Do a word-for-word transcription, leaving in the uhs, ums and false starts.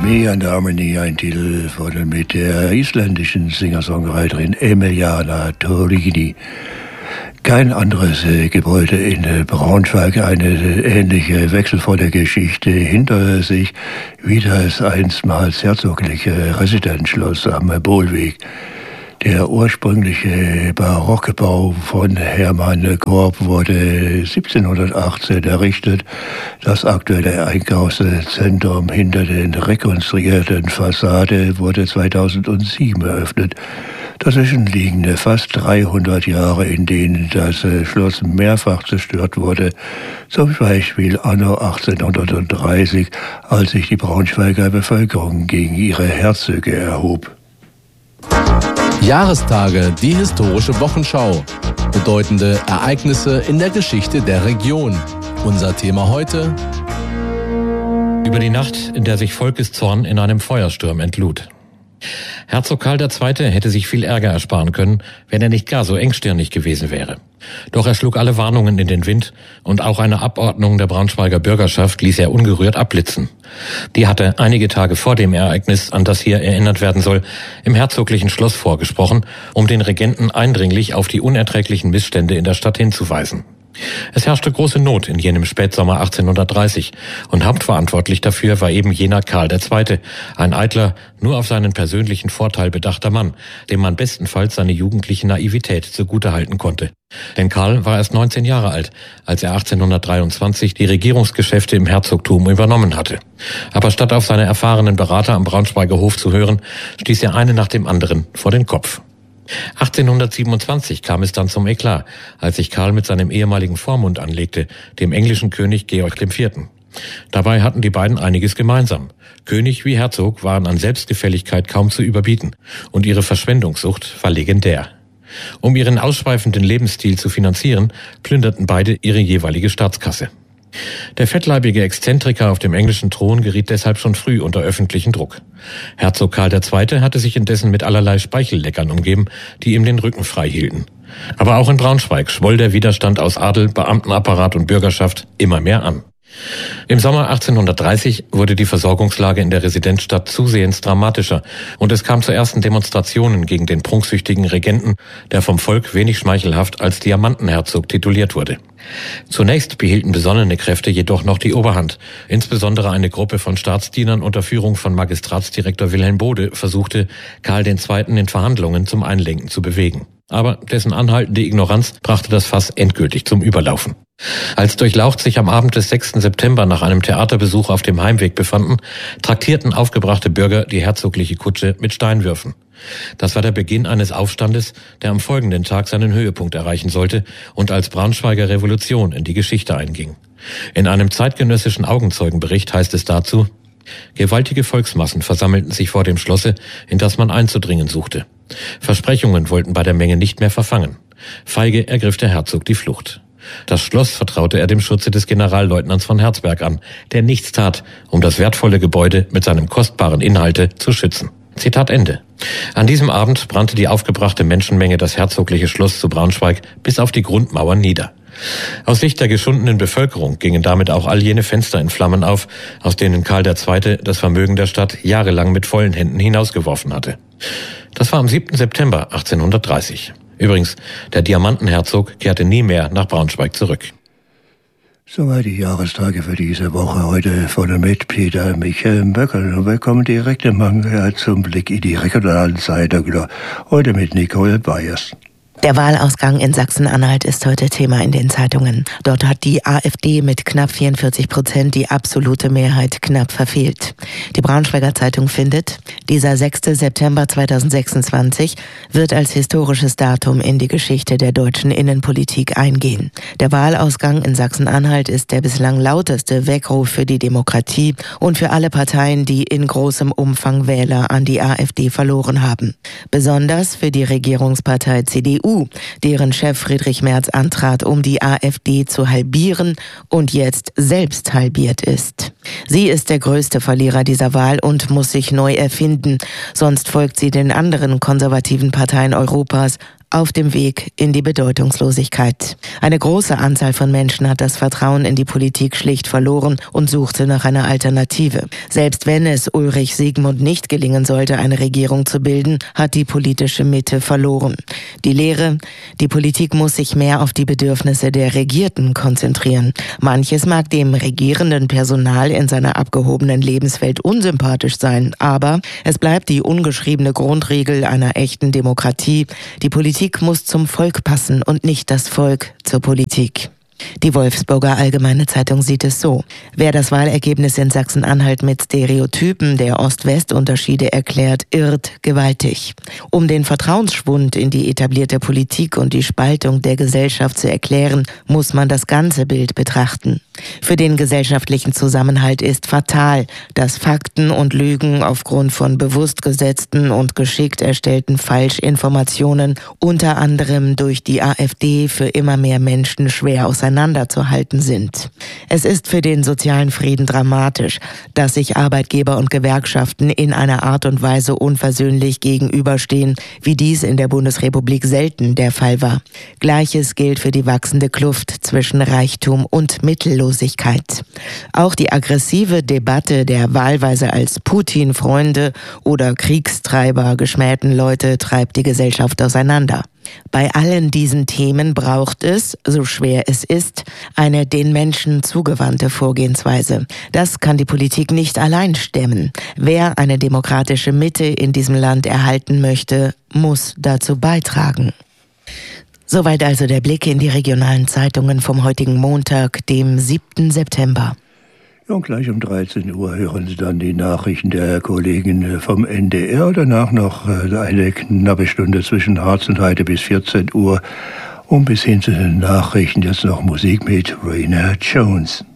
Neon Harmony, ein Titel wurde mit der isländischen Singer-Songwriterin Emiliana Torrini. Kein anderes äh, Gebäude in äh, Braunschweig eine ähnliche wechselvolle Geschichte hinter sich wie das einstmals herzogliche Residenzschloss am Bohlweg. Der ursprüngliche barocke Bau von Hermann Korb wurde siebzehnhundertachtzehn errichtet. Das aktuelle Einkaufszentrum hinter den rekonstruierten Fassade wurde zweitausendsieben eröffnet. Dazwischen liegen fast dreihundert Jahre, in denen das Schloss mehrfach zerstört wurde. Zum Beispiel anno achtzehnhundertdreißig, als sich die Braunschweiger Bevölkerung gegen ihre Herzöge erhob. Jahrestage, die historische Wochenschau. Bedeutende Ereignisse in der Geschichte der Region. Unser Thema heute: Über die Nacht, in der sich Volkeszorn in einem Feuersturm entlud. Herzog Karl der Zweite hätte sich viel Ärger ersparen können, wenn er nicht gar so engstirnig gewesen wäre. Doch er schlug alle Warnungen in den Wind und auch eine Abordnung der Braunschweiger Bürgerschaft ließ er ungerührt abblitzen. Die hatte einige Tage vor dem Ereignis, an das hier erinnert werden soll, im herzoglichen Schloss vorgesprochen, um den Regenten eindringlich auf die unerträglichen Missstände in der Stadt hinzuweisen. Es herrschte große Not in jenem Spätsommer achtzehnhundertdreißig und hauptverantwortlich dafür war eben jener Karl der Zweite, ein eitler, nur auf seinen persönlichen Vorteil bedachter Mann, dem man bestenfalls seine jugendliche Naivität zugutehalten konnte. Denn Karl war erst neunzehn Jahre alt, als er achtzehnhundertdreiundzwanzig die Regierungsgeschäfte im Herzogtum übernommen hatte. Aber statt auf seine erfahrenen Berater am Braunschweiger Hof zu hören, stieß er eine nach dem anderen vor den Kopf. achtzehnhundertsiebenundzwanzig kam es dann zum Eklat, als sich Karl mit seinem ehemaligen Vormund anlegte, dem englischen König Georg der Vierte. Dabei hatten die beiden einiges gemeinsam. König wie Herzog waren an Selbstgefälligkeit kaum zu überbieten und ihre Verschwendungssucht war legendär. Um ihren ausschweifenden Lebensstil zu finanzieren, plünderten beide ihre jeweilige Staatskasse. Der fettleibige Exzentriker auf dem englischen Thron geriet deshalb schon früh unter öffentlichen Druck. Herzog Karl der Zweite hatte sich indessen mit allerlei Speichelleckern umgeben, die ihm den Rücken frei hielten. Aber auch in Braunschweig schwoll der Widerstand aus Adel, Beamtenapparat und Bürgerschaft immer mehr an. Im Sommer achtzehnhundertdreißig wurde die Versorgungslage in der Residenzstadt zusehends dramatischer und es kam zu ersten Demonstrationen gegen den prunksüchtigen Regenten, der vom Volk wenig schmeichelhaft als Diamantenherzog tituliert wurde. Zunächst behielten besonnene Kräfte jedoch noch die Oberhand. Insbesondere eine Gruppe von Staatsdienern unter Führung von Magistratsdirektor Wilhelm Bode versuchte, Karl der Zweite in Verhandlungen zum Einlenken zu bewegen. Aber dessen anhaltende Ignoranz brachte das Fass endgültig zum Überlaufen. Als Durchlaucht sich am Abend des sechsten September nach einem Theaterbesuch auf dem Heimweg befanden, traktierten aufgebrachte Bürger die herzogliche Kutsche mit Steinwürfen. Das war der Beginn eines Aufstandes, der am folgenden Tag seinen Höhepunkt erreichen sollte und als Braunschweiger Revolution in die Geschichte einging. In einem zeitgenössischen Augenzeugenbericht heißt es dazu: Gewaltige Volksmassen versammelten sich vor dem Schlosse, in das man einzudringen suchte. Versprechungen wollten bei der Menge nicht mehr verfangen. Feige ergriff der Herzog die Flucht. Das Schloss vertraute er dem Schutze des Generalleutnants von Herzberg an, der nichts tat, um das wertvolle Gebäude mit seinem kostbaren Inhalte zu schützen. Zitat Ende. An diesem Abend brannte die aufgebrachte Menschenmenge das herzogliche Schloss zu Braunschweig bis auf die Grundmauern nieder. Aus Sicht der geschundenen Bevölkerung gingen damit auch all jene Fenster in Flammen auf, aus denen Karl der Zweite das Vermögen der Stadt jahrelang mit vollen Händen hinausgeworfen hatte. Das war am siebten September achtzehnhundertdreißig. Übrigens, der Diamantenherzog kehrte nie mehr nach Braunschweig zurück. Soweit die Jahrestage für diese Woche. Heute von mit Peter Michael Böckel. Und wir kommen direkt im Manga zum Blick in die regionalen Zeitungen. Heute mit Nicole Bayers. Der Wahlausgang in Sachsen-Anhalt ist heute Thema in den Zeitungen. Dort hat die AfD mit knapp vierundvierzig Prozent die absolute Mehrheit knapp verfehlt. Die Braunschweiger Zeitung findet, dieser sechster September zweitausendsechsundzwanzig wird als historisches Datum in die Geschichte der deutschen Innenpolitik eingehen. Der Wahlausgang in Sachsen-Anhalt ist der bislang lauteste Weckruf für die Demokratie und für alle Parteien, die in großem Umfang Wähler an die AfD verloren haben. Besonders für die Regierungspartei C D U, deren Chef Friedrich Merz antrat, um die AfD zu halbieren und jetzt selbst halbiert ist. Sie ist der größte Verlierer dieser Wahl und muss sich neu erfinden, sonst folgt sie den anderen konservativen Parteien Europas, auf dem Weg in die Bedeutungslosigkeit. Eine große Anzahl von Menschen hat das Vertrauen in die Politik schlicht verloren und suchte nach einer Alternative. Selbst wenn es Ulrich Siegmund nicht gelingen sollte, eine Regierung zu bilden, hat die politische Mitte verloren. Die Lehre: Die Politik muss sich mehr auf die Bedürfnisse der Regierten konzentrieren. Manches mag dem regierenden Personal in seiner abgehobenen Lebenswelt unsympathisch sein, aber es bleibt die ungeschriebene Grundregel einer echten Demokratie: Die Politik muss zum Volk passen und nicht das Volk zur Politik. Die Wolfsburger Allgemeine Zeitung sieht es so: Wer das Wahlergebnis in Sachsen-Anhalt mit Stereotypen der Ost-West-Unterschiede erklärt, irrt gewaltig. Um den Vertrauensschwund in die etablierte Politik und die Spaltung der Gesellschaft zu erklären, muss man das ganze Bild betrachten. Für den gesellschaftlichen Zusammenhalt ist fatal, dass Fakten und Lügen aufgrund von bewusst gesetzten und geschickt erstellten Falschinformationen unter anderem durch die AfD für immer mehr Menschen schwer auseinanderzuhalten sind. Es ist für den sozialen Frieden dramatisch, dass sich Arbeitgeber und Gewerkschaften in einer Art und Weise unversöhnlich gegenüberstehen, wie dies in der Bundesrepublik selten der Fall war. Gleiches gilt für die wachsende Kluft zwischen Reichtum und Mittellosigkeit. Auch die aggressive Debatte der wahlweise als Putin-Freunde oder Kriegstreiber geschmähten Leute treibt die Gesellschaft auseinander. Bei allen diesen Themen braucht es, so schwer es ist, eine den Menschen zugewandte Vorgehensweise. Das kann die Politik nicht allein stemmen. Wer eine demokratische Mitte in diesem Land erhalten möchte, muss dazu beitragen. Soweit also der Blick in die regionalen Zeitungen vom heutigen Montag, dem siebten September. Und gleich um dreizehn Uhr hören Sie dann die Nachrichten der Kollegen vom N D R. Danach noch eine knappe Stunde zwischen Harz und Heide bis vierzehn Uhr. Und bis hin zu den Nachrichten jetzt noch Musik mit Rainer Jones.